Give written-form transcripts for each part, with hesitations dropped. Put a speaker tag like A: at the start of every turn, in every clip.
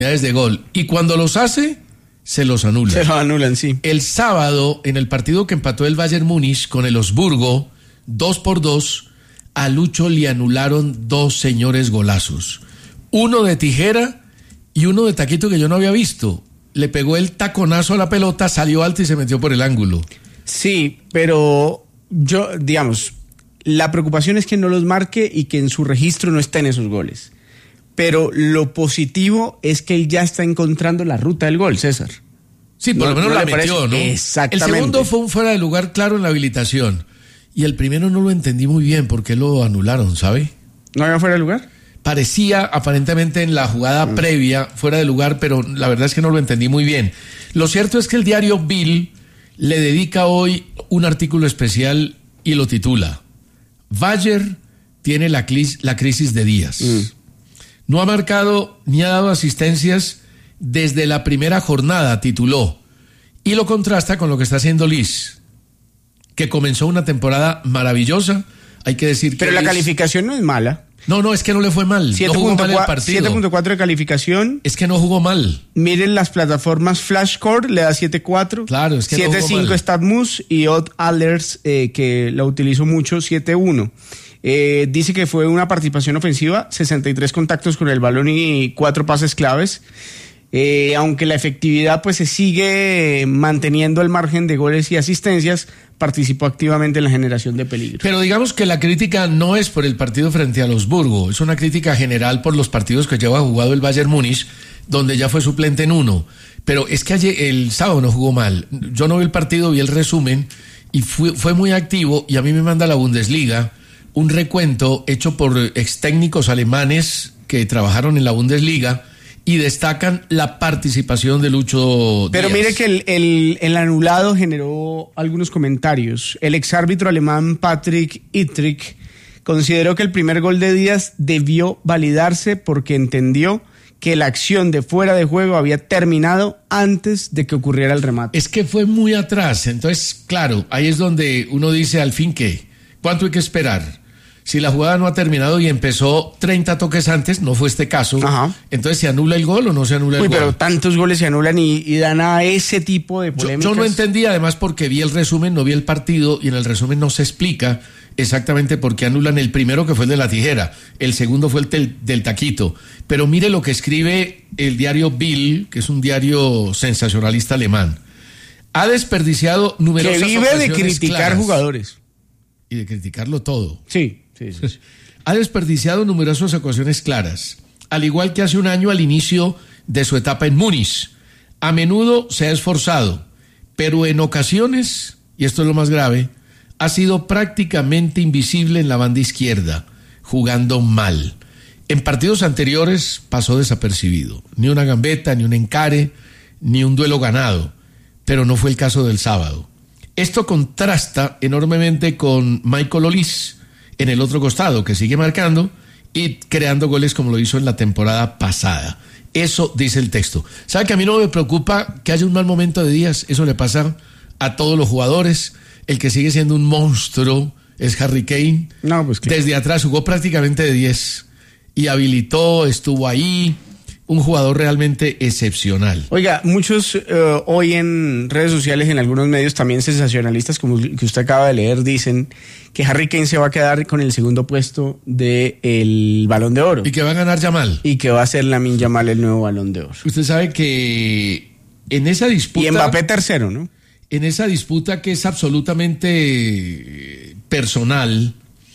A: de gol. Y cuando los hace, se los anulan.
B: Se los anulan, sí.
A: El sábado, en el partido que empató el Bayern Múnich con el Augsburgo, 2-2, a Lucho le anularon 2 señores golazos. Uno de tijera y uno de taquito que yo no había visto. Le pegó el taconazo a la pelota, salió alto y se metió por el ángulo.
B: Sí, pero yo, digamos, la preocupación es que no los marque y que en su registro no estén esos goles. Pero lo positivo es que él ya está encontrando la ruta del gol, César.
A: Sí, por lo menos la metió, ¿no?
B: Exactamente.
A: El segundo fue un fuera de lugar claro en la habilitación. Y el primero no lo entendí muy bien porque lo anularon, ¿sabe?
B: ¿No había fuera de lugar?
A: Parecía aparentemente en la jugada previa fuera de lugar, pero la verdad es que no lo entendí muy bien. Lo cierto es que el diario Bild le dedica hoy un artículo especial y lo titula: Bayer tiene la crisis de Díaz. No ha marcado ni ha dado asistencias desde la primera jornada, tituló. Y lo contrasta con lo que está haciendo Lis, que comenzó una temporada maravillosa. Hay que decir que
B: pero la calificación no es mala.
A: No, es que no le fue mal. No jugó mal el partido.
B: 7.4 de calificación.
A: Es que no jugó mal.
B: Miren las plataformas Flashscore, le da 7.4.
A: Claro, es que
B: 7.5 StatMuse y Odd Alerts, que la utilizo mucho, 7.1. Dice que fue una participación ofensiva, 63 contactos con el balón y 4 pases claves. Aunque la efectividad pues se sigue manteniendo el margen de goles y asistencias, participó activamente en la generación de peligro.
A: Pero digamos que la crítica no es por el partido frente al Augsburgo, es una crítica general por los partidos que lleva jugado el Bayern Múnich, donde ya fue suplente en uno. Pero es que ayer, el sábado no jugó mal. Yo no vi el partido, vi el resumen y fue muy activo, y a mí me manda la Bundesliga un recuento hecho por ex técnicos alemanes que trabajaron en la Bundesliga y destacan la participación de Lucho
B: Pero
A: Díaz.
B: mire que el anulado generó algunos comentarios. El exárbitro alemán Patrick Ittrich consideró que el primer gol de Díaz debió validarse porque entendió que la acción de fuera de juego había terminado antes de que ocurriera el remate.
A: Es que fue muy atrás, entonces, claro, ahí es donde uno dice, al fin, ¿qué? ¿Cuánto hay que esperar? Si la jugada no ha terminado y empezó 30 toques antes, no fue este caso,
B: Ajá.
A: Entonces, ¿se anula el gol o no se anula el gol?
B: Pero tantos goles se anulan y dan a ese tipo de polémicas.
A: Yo no entendí, además, porque vi el resumen, no vi el partido, y en el resumen no se explica exactamente por qué anulan el primero, que fue el de la tijera, el segundo fue el del taquito. Pero mire lo que escribe el diario Bild, que es un diario sensacionalista alemán. Ha desperdiciado numerosas ocasiones
B: que vive de criticar
A: claras.
B: Jugadores.
A: Y de criticarlo todo.
B: Sí.
A: Ha desperdiciado numerosas ocasiones claras, al igual que hace un año al inicio de su etapa en Múnich. A menudo se ha esforzado, pero en ocasiones, y esto es lo más grave, ha sido prácticamente invisible en la banda izquierda, jugando mal. En partidos anteriores pasó desapercibido. Ni una gambeta, ni un encare, ni un duelo ganado. Pero no fue el caso del sábado. Esto contrasta enormemente con Michael Olise en el otro costado, que sigue marcando y creando goles como lo hizo en la temporada pasada. Eso dice el texto. ¿Sabe que a mí no me preocupa que haya un mal momento de Díaz? Eso le pasa a todos los jugadores. El que sigue siendo un monstruo es Harry Kane.
B: No, pues claro.
A: Desde atrás jugó prácticamente de 10 y habilitó, estuvo ahí. Un jugador realmente excepcional.
B: Oiga, muchos hoy en redes sociales, en algunos medios también sensacionalistas, como el que usted acaba de leer, dicen que Harry Kane se va a quedar con el segundo puesto del Balón de Oro.
A: Y que va a ganar Yamal.
B: Y que va a ser Lamine Yamal el nuevo Balón de Oro.
A: Usted sabe que en esa disputa...
B: Y Mbappé tercero, ¿no?
A: En esa disputa que es absolutamente personal,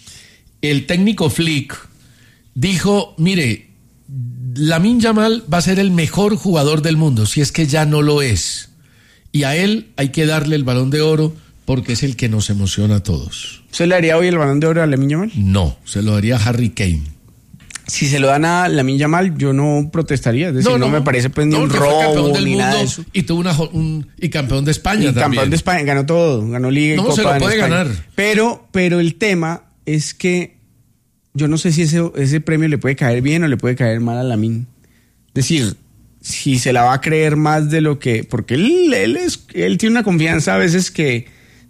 A: el técnico Flick dijo, mire, Lamine Yamal va a ser el mejor jugador del mundo, si es que ya no lo es. Y a él hay que darle el Balón de Oro porque es el que nos emociona a todos.
B: ¿Se le haría hoy el Balón de Oro a Lamine Yamal?
A: No, se lo daría a Harry Kane.
B: Si se lo dan a Lamine Yamal, yo no protestaría. Es decir, no me parece pues, ni un robo ni nada de eso.
A: Y tuvo y campeón de España
B: y
A: también.
B: Campeón de España, ganó todo, ganó Liga y Copa.
A: No, se lo puede ganar.
B: Pero el tema es que yo no sé si ese premio le puede caer bien o le puede caer mal a Lamine. Es decir, si se la va a creer más de lo que... Porque él tiene una confianza a veces que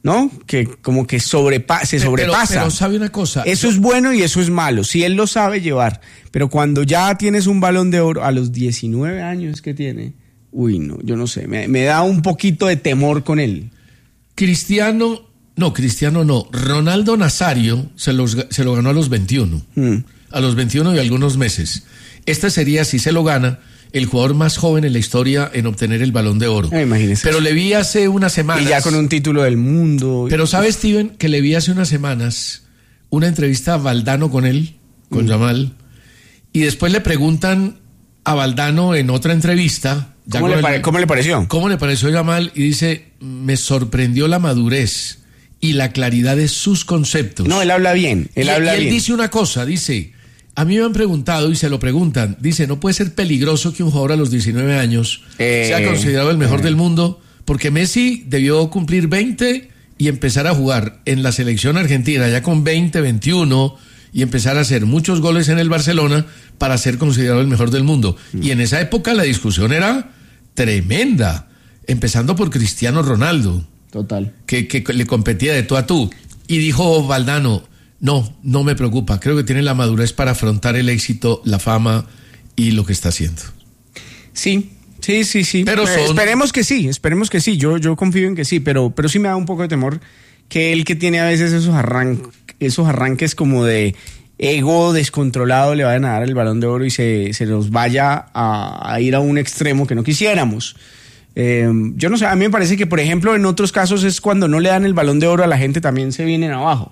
B: ¿no? Que como que se sobrepasa.
A: Pero sabe una cosa.
B: Eso es bueno y eso es malo, si él lo sabe llevar. Pero cuando ya tienes un Balón de Oro a los 19 años que tiene, uy, no, yo no sé, me da un poquito de temor con él.
A: Cristiano no. Ronaldo Nazario se lo ganó a los 21. A los 21 y algunos meses. Este sería, si se lo gana, el jugador más joven en la historia en obtener el Balón de Oro.
B: Imagínese.
A: Pero le vi hace unas semanas.
B: Y ya con un título del mundo.
A: Pero ¿sabe, Steven, que le vi hace unas semanas una entrevista a Valdano con él, con Yamal, y después le preguntan a Valdano en otra entrevista...
B: ¿Cómo le pareció?
A: ¿Cómo le pareció Yamal? Y dice, me sorprendió la madurez y la claridad de sus conceptos.
B: No, él habla bien. Él
A: dice una cosa, dice, a mí me han preguntado y se lo preguntan, dice, no puede ser peligroso que un jugador a los 19 años sea considerado el mejor del mundo, porque Messi debió cumplir 20 y empezar a jugar en la selección argentina ya con 20, 21 y empezar a hacer muchos goles en el Barcelona para ser considerado el mejor del mundo. Y en esa época la discusión era tremenda, empezando por Cristiano Ronaldo.
B: Total.
A: Que le competía de tú a tú. Y dijo Valdano, no me preocupa, creo que tiene la madurez para afrontar el éxito, la fama y lo que está haciendo.
B: Sí.
A: Pero
B: esperemos que sí, yo confío en que sí, pero sí me da un poco de temor que él, que tiene a veces esos arranques como de ego descontrolado, le vayan a dar el Balón de Oro y se nos vaya a ir a un extremo que no quisiéramos. Yo no sé, a mí me parece que, por ejemplo, en otros casos es cuando no le dan el Balón de Oro a la gente, también se vienen abajo.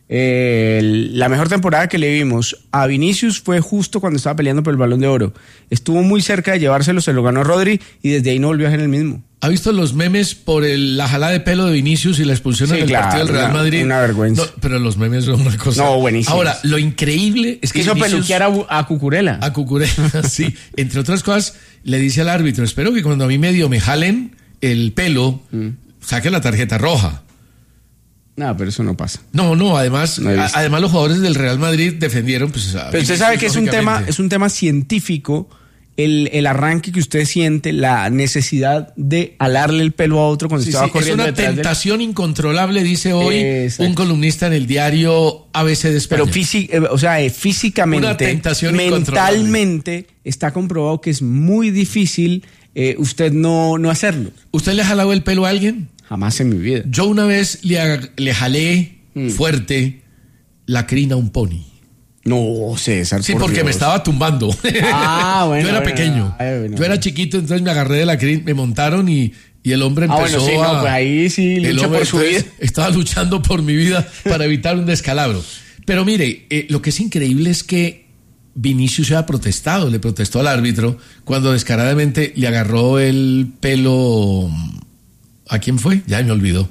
B: La mejor temporada que le vimos a Vinicius fue justo cuando estaba peleando por el Balón de Oro. Estuvo muy cerca de llevárselo, se lo ganó Rodri y desde ahí no volvió a ser el mismo.
A: ¿Ha visto los memes por la jalada de pelo de Vinicius y la expulsión en el partido del Real Madrid?
B: Una vergüenza.
A: No, pero los memes son una cosa.
B: No, buenísimo.
A: Ahora, lo increíble es que
B: hizo
A: Vinicius,
B: peluquear a Cucurella.
A: A Cucurella, sí. Entre otras cosas, le dice al árbitro, espero que cuando a mí medio me jalen el pelo, saquen la tarjeta roja.
B: No, pero eso no pasa.
A: No, además los jugadores del Real Madrid defendieron, pues,
B: pero usted sabe que es un tema científico, el arranque que usted siente, la necesidad de alarle el pelo a otro cuando estaba corriendo
A: detrás. Es una tentación incontrolable, dice hoy un columnista en el diario ABC de España.
B: Pero físicamente,
A: una tentación
B: mentalmente, está comprobado que es muy difícil usted no hacerlo.
A: ¿Usted le ha jalado el pelo a alguien?
B: Jamás en mi vida.
A: Yo una vez le jalé fuerte la crina a un pony.
B: No, César.
A: Sí, porque me estaba tumbando.
B: Bueno.
A: Yo era pequeño. Yo era chiquito, entonces me agarré de la crin, me montaron y el hombre empezó
B: pues ahí sí lucha por su vida.
A: Estaba luchando por mi vida para evitar un descalabro. Pero mire, lo que es increíble es que Vinicius se ha protestado, le protestó al árbitro cuando descaradamente le agarró el pelo. ¿A quién fue? Ya me olvidó.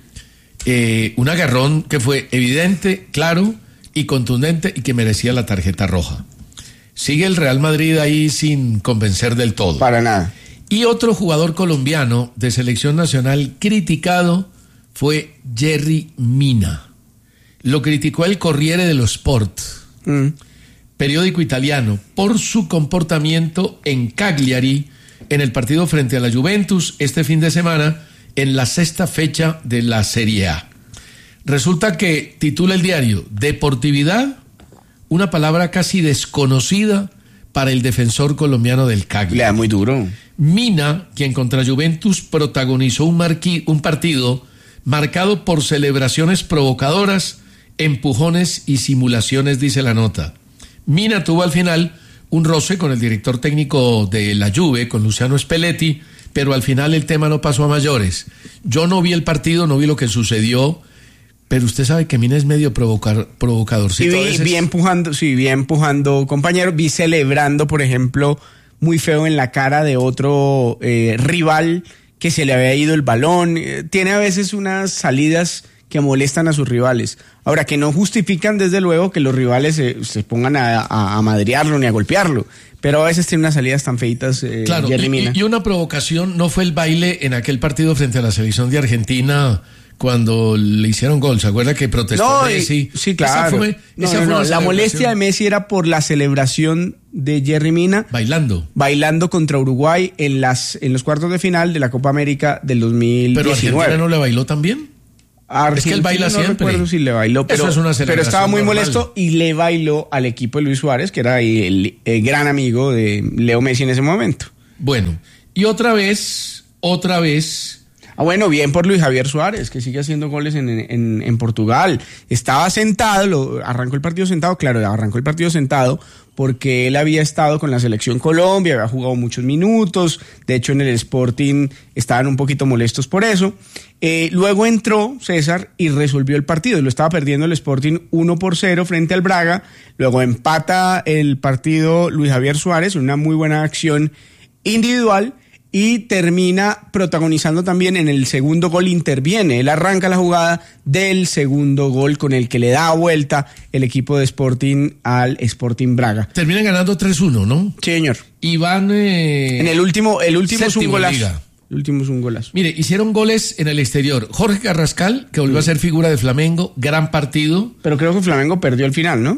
A: Un agarrón que fue evidente, claro y contundente y que merecía la tarjeta roja. Sigue el Real Madrid ahí sin convencer del todo.
B: Para nada.
A: Y otro jugador colombiano de selección nacional criticado fue Yerry Mina. Lo criticó el Corriere dello Sport, periódico italiano, por su comportamiento en Cagliari en el partido frente a la Juventus este fin de semana en la sexta fecha de la Serie A. Resulta que titula el diario Deportividad, una palabra casi desconocida para el defensor colombiano del Cagliari.
B: Le da muy duro.
A: Mina, quien contra Juventus protagonizó un partido marcado por celebraciones provocadoras, empujones y simulaciones, dice la nota. Mina tuvo al final un roce con el director técnico de la Juve, con Luciano Spalletti, pero al final el tema no pasó a mayores. Yo no vi el partido, no vi lo que sucedió, pero usted sabe que Mina es medio provocadorcito.
B: Sí, vi empujando compañeros, vi celebrando, por ejemplo, muy feo en la cara de otro rival que se le había ido el balón. Tiene a veces unas salidas que molestan a sus rivales. Ahora, que no justifican desde luego que los rivales se pongan a madrearlo ni a golpearlo, pero a veces tiene unas salidas tan feitas.
A: Claro, y una provocación no fue el baile en aquel partido frente a la selección de Argentina cuando le hicieron gol. ¿Se acuerda que protestó Messi?
B: Sí, claro. La molestia de Messi era por la celebración de Yerry Mina bailando contra Uruguay en los cuartos de final de la Copa América del 2019.
A: ¿Pero Argentina no le bailó también?
B: Es
A: que él baila siempre.
B: No recuerdo si le bailó, pero,
A: Eso es una
B: pero estaba muy
A: normal.
B: molesto y le bailó al equipo de Luis Suárez, que era el gran amigo de Leo Messi en ese momento.
A: Bueno, y otra vez...
B: Bueno, bien por Luis Javier Suárez, que sigue haciendo goles en Portugal. Estaba sentado, arrancó el partido sentado porque él había estado con la selección Colombia, había jugado muchos minutos, de hecho en el Sporting estaban un poquito molestos por eso. Luego entró César y resolvió el partido, lo estaba perdiendo el Sporting 1-0 frente al Braga, luego empata el partido Luis Javier Suárez, una muy buena acción individual, y termina protagonizando también en el segundo gol, interviene. Él arranca la jugada del segundo gol con el que le da vuelta el equipo de Sporting al Sporting Braga.
A: Terminan ganando 3-1, ¿no?
B: Sí, señor.
A: Y van...
B: en el último es un golazo.
A: Liga.
B: El último es un golazo.
A: Mire, hicieron goles en el exterior. Jorge Carrascal, que volvió a ser figura de Flamengo, gran partido.
B: Pero creo que Flamengo perdió al final, ¿no?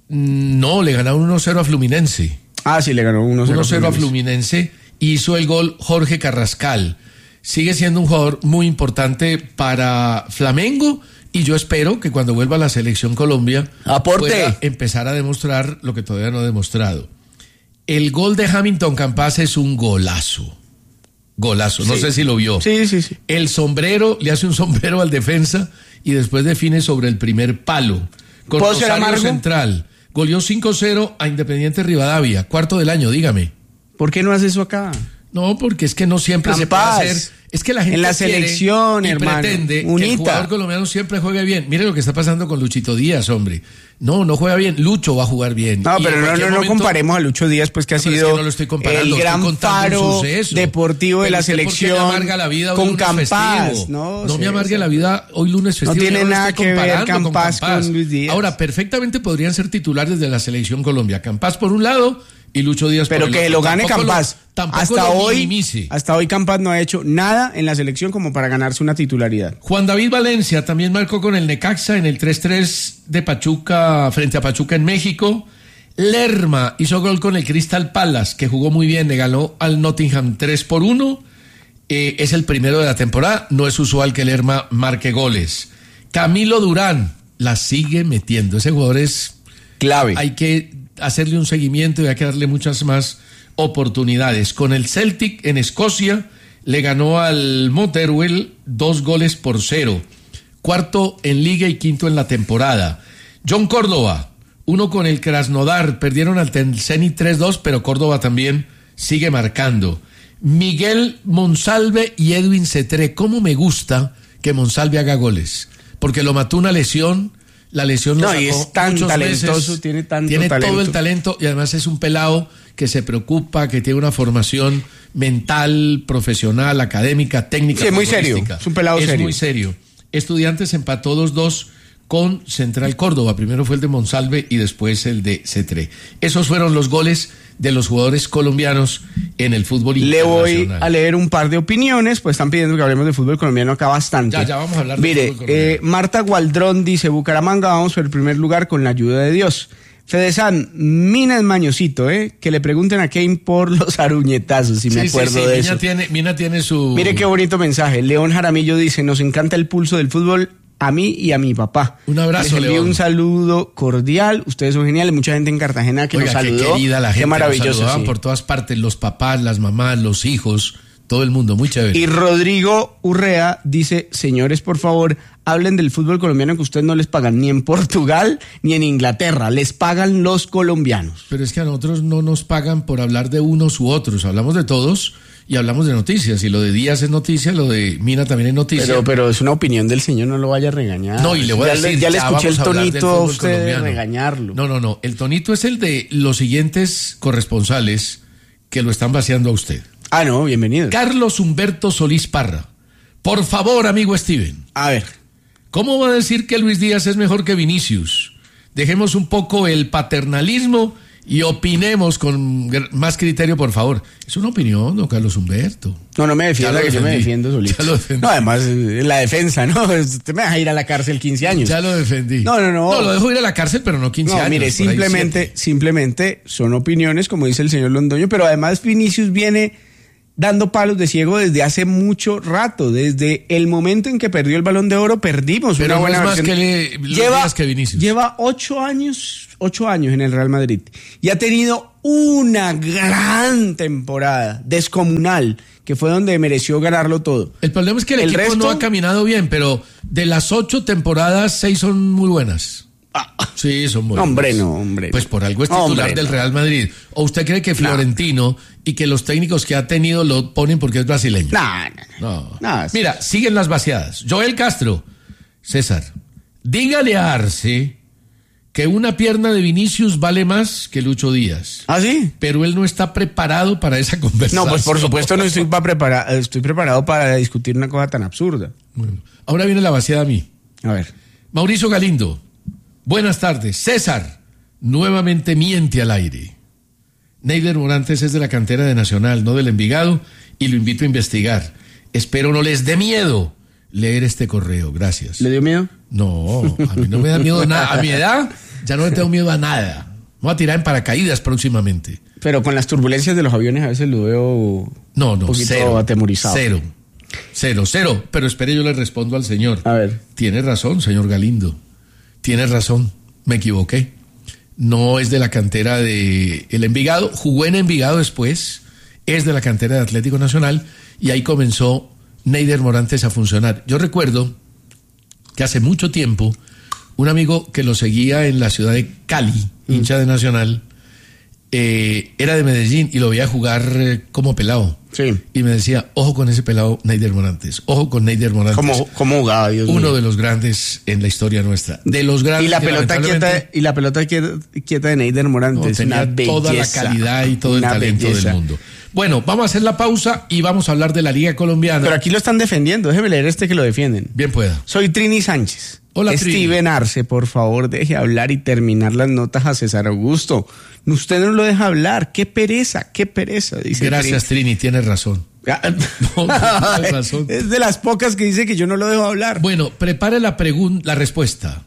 A: No, le ganaron 1-0 a Fluminense.
B: Ah, sí, le ganó
A: 1-0 a Fluminense. Hizo el gol Jorge Carrascal. Sigue siendo un jugador muy importante para Flamengo y yo espero que cuando vuelva a la selección Colombia pueda empezar a demostrar lo que todavía no ha demostrado. El gol de Hamilton Campas es un golazo. Golazo, no sé si lo vio.
B: Sí.
A: El sombrero, le hace un sombrero al defensa y después define sobre el primer palo. Con Rosario Central. Goleó 5-0 a Independiente Rivadavia, cuarto del año, dígame.
B: ¿Por qué no hace eso acá?
A: No, porque es que no siempre se puede hacer. Es que la gente
B: en la selección,
A: y
B: hermano,
A: pretende que el jugador colombiano siempre juegue bien. Mire lo que está pasando con Luchito Díaz, hombre. No juega bien. Lucho va a jugar bien.
B: No, pero no comparemos a Lucho Díaz, pues que ha sido
A: no lo estoy comparando,
B: el gran faro deportivo de la selección con Campas.
A: No me amargue la vida hoy lunes festivo.
B: No tiene nada que ver Campas con Luis Díaz.
A: Ahora, perfectamente podrían ser titulares de la selección Colombia. Campas por un lado y Lucho Díaz
B: pero
A: por el
B: que
A: otro.
B: Lo gane Campas.
A: Minimice.
B: Hasta hoy Campas no ha hecho nada en la selección como para ganarse una titularidad.
A: Juan David Valencia también marcó con el Necaxa en el 3-3 de Pachuca frente a Pachuca en México. Lerma hizo gol con el Crystal Palace, que jugó muy bien, le ganó al Nottingham 3-1. Es el primero de la temporada, no es usual que Lerma marque goles. Camilo Durán la sigue metiendo, ese jugador es
B: clave.
A: Hay que hacerle un seguimiento y hay que darle muchas más oportunidades. Con el Celtic en Escocia le ganó al Motherwell 2-0. Cuarto en liga y quinto en la temporada. John Córdoba, uno con el Krasnodar, perdieron al Zenit 3-2, pero Córdoba también sigue marcando. Miguel Monsalve y Edwin Cetré. ¿Cómo me gusta que Monsalve haga goles? Porque lo mató una lesión. La lesión lo sacó
B: y es tan talentoso,
A: meses,
B: tiene tanto
A: talento.
B: todo
A: El talento y además es un pelado que se preocupa, que tiene una formación mental, profesional, académica, técnica.
B: Sí, es muy serio, es un pelado serio.
A: Es muy serio. Estudiantes empató 2-2 con Central Córdoba. Primero fue el de Monsalve y después el de Cetré. Esos fueron los goles de los jugadores colombianos en el fútbol internacional. Le voy
B: a leer un par de opinioes, pues están pidiendo que hablemos de fútbol colombiano acá bastante.
A: Ya vamos a hablar de fútbol colombiano.
B: Marta Gualdrón dice, Bucaramanga vamos por el primer lugar con la ayuda de Dios. Fedesan, Mina es mañosito, que le pregunten a Kane por los aruñetazos, si me acuerdo de eso.
A: Mina tiene su...
B: Mire qué bonito mensaje. León Jaramillo dice, nos encanta el pulso del fútbol a mí y a mi papá.
A: Un abrazo,
B: les envío un saludo cordial. Ustedes son geniales. Mucha gente en Cartagena que nos saludó.
A: Qué querida la gente.
B: Qué maravilloso.
A: Sí. Por todas partes, los papás, las mamás, los hijos, todo el mundo. Muy chévere.
B: Y Rodrigo Urrea dice, señores, por favor, hablen del fútbol colombiano que ustedes no les pagan ni en Portugal ni en Inglaterra. Les pagan los colombianos.
A: Pero es que a nosotros no nos pagan por hablar de unos u otros. Hablamos de todos. Y hablamos de noticias, y lo de Díaz es noticia, lo de Mina también es noticia.
B: Pero es una opinión del señor, no lo vaya a regañar.
A: No, y le voy a decir,
B: ya le escuché el tonito a usted de regañarlo.
A: No, el tonito es el de los siguientes corresponsales que lo están vaciando a usted.
B: Ah, no, bienvenido.
A: Carlos Humberto Solís Parra. Por favor, amigo Steven.
B: A ver.
A: ¿Cómo va a decir que Luis Díaz es mejor que Vinicius? Dejemos un poco el paternalismo y opinemos con más criterio, por favor. Es una opinión, don Carlos Humberto.
B: No me defienda, que yo me defiendo solito. No, además, la defensa, ¿no? Usted me deja ir a la cárcel 15 años.
A: Ya lo defendí.
B: No,
A: lo dejo ir a la cárcel, pero no 15 años.
B: No, mire, simplemente son opiniones, como dice el señor Londoño, pero además Vinicius viene dando palos de ciego desde hace mucho rato. Desde el momento en que perdió el Balón de Oro, perdimos
A: pero
B: una buena
A: no es más
B: versión.
A: que Vinicius.
B: Lleva 8 años en el Real Madrid y ha tenido una gran temporada, descomunal, que fue donde mereció ganarlo todo.
A: El problema es que el equipo no ha caminado bien, pero de las 8 temporadas, 6 son muy buenas. Sí, son buenas.
B: Hombre.
A: Pues por algo es titular del Real Madrid. ¿O usted cree que Florentino y que los técnicos que ha tenido lo ponen porque es brasileño? No. Mira, siguen las vaciadas. Joel Castro, César, dígale a Arce que una pierna de Vinicius vale más que Lucho Díaz.
B: ¿Ah, sí?
A: Pero él no está preparado para esa conversación.
B: No, pues por supuesto no estoy preparado. Estoy preparado para discutir una cosa tan absurda.
A: Bueno, ahora viene la vaciada a mí.
B: A ver.
A: Mauricio Galindo, buenas tardes. César, nuevamente miente al aire. Neider Morantes es de la cantera de Nacional, no del Envigado, y lo invito a investigar. Espero no les dé miedo leer este correo. Gracias.
B: ¿Le dio miedo?
A: No, a mí no me da miedo nada. A mi edad ya no le tengo miedo a nada. Me voy a tirar en paracaídas próximamente.
B: Pero con las turbulencias de los aviones a veces lo veo un poquito atemorizado.
A: Cero. Pero espere, yo le respondo al señor.
B: A ver.
A: Tiene razón, señor Galindo. Tiene razón. Me equivoqué. No es de la cantera de el Envigado. Jugó en Envigado después. Es de la cantera de Atlético Nacional. Y ahí comenzó Neider Morantes a funcionar. Yo recuerdo que hace mucho tiempo un amigo que lo seguía en la ciudad de Cali, hincha de Nacional, era de Medellín y lo veía jugar como pelado.
B: Sí.
A: Y me decía, ojo con ese pelado Neider Morantes, ojo con Neider Morantes.
B: ¿Cómo jugaba, Dios mío?
A: Uno de los grandes en la historia nuestra. De los grandes.
B: Y la pelota quieta de Neider Morantes.
A: Tenía
B: una belleza,
A: toda la calidad y todo el talento
B: belleza
A: del mundo. Bueno, vamos a hacer la pausa y vamos a hablar de la Liga Colombiana.
B: Pero aquí lo están defendiendo, déjeme leer que lo defienden.
A: Bien pueda.
B: Soy Trini Sánchez.
A: Hola, Trini.
B: Steven Arce, por favor, deje hablar y terminar las notas a César Augusto. Usted no lo deja hablar. Qué pereza, dice.
A: Gracias, Trini, tienes razón. Tienes razón.
B: Es de las pocas que dice que yo no lo dejo hablar.
A: Bueno, prepare la respuesta.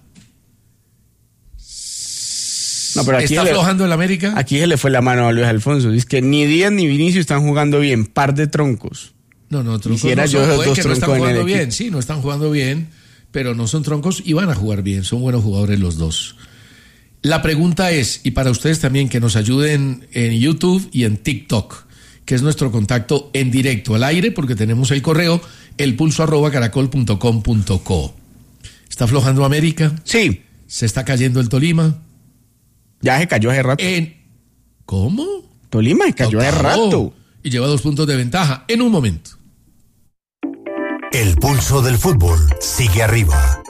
B: No, pero aquí
A: ¿Está aflojando el América?
B: Aquí se le fue la mano a Luis Alfonso. Dice que ni Díaz ni Vinicius están jugando bien. Par de troncos.
A: No, troncos
B: no
A: yo
B: son,
A: dos que no están jugando bien.
B: Equipo.
A: Sí, no están jugando bien, pero no son troncos y van a jugar bien. Son buenos jugadores los dos. La pregunta es, y para ustedes también, que nos ayuden en YouTube y en TikTok, que es nuestro contacto en directo al aire, porque tenemos el correo, elpulso@caracol.com.co. ¿Está aflojando América?
B: Sí.
A: ¿Se está cayendo el Tolima?
B: Ya se cayó hace rato.
A: ¿Cómo?
B: Tolima se cayó hace rato.
A: Y lleva 2 puntos de ventaja en un momento.
C: El pulso del fútbol sigue arriba.